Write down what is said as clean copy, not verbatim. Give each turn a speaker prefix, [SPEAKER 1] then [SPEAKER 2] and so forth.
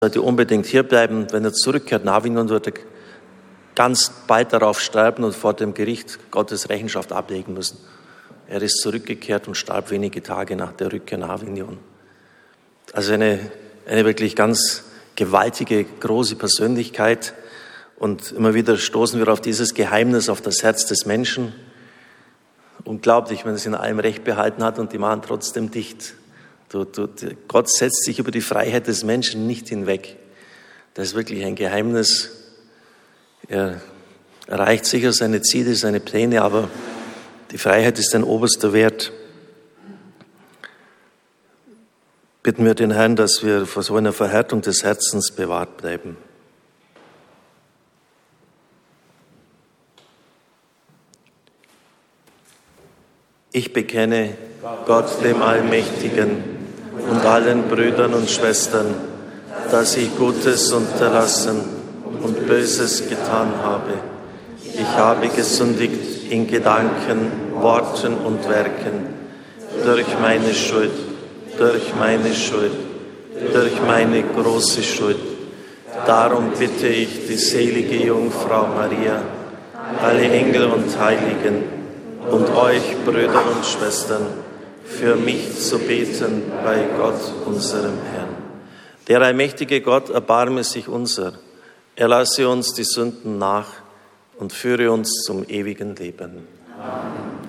[SPEAKER 1] sollte unbedingt hier bleiben. Wenn er zurückkehrt nach Avignon, wird er ganz bald darauf sterben und vor dem Gericht Gottes Rechenschaft ablegen müssen. Er ist zurückgekehrt und starb wenige Tage nach der Rückkehr nach Avignon. Also eine wirklich ganz gewaltige, große Persönlichkeit. Und immer wieder stoßen wir auf dieses Geheimnis, auf das Herz des Menschen. Unglaublich, wenn es in allem Recht behalten hat und die machen trotzdem dicht. Gott setzt sich über die Freiheit des Menschen nicht hinweg. Das ist wirklich ein Geheimnis. Er erreicht sicher seine Ziele, seine Pläne, aber die Freiheit ist ein oberster Wert. Bitten wir den Herrn, dass wir vor so einer Verhärtung des Herzens bewahrt bleiben. Ich bekenne Gott, dem Allmächtigen, und allen Brüdern und Schwestern, dass ich Gutes unterlassen und Böses getan habe. Ich habe gesündigt in Gedanken, Worten und Werken, durch meine Schuld, durch meine große Schuld. Darum bitte ich die selige Jungfrau Maria, alle Engel und Heiligen und euch, Brüder und Schwestern, für mich zu beten bei Gott, unserem Herrn. Der allmächtige Gott erbarme sich unser, er lasse uns die Sünden nach und führe uns zum ewigen Leben. Amen.